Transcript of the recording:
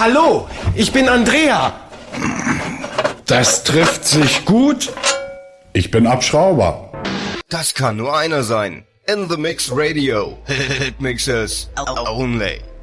Hallo, ich bin Andrea. Das trifft sich gut. Ich bin Abschrauber. Das kann nur einer sein. In the Mix Radio. Hit Mixers only.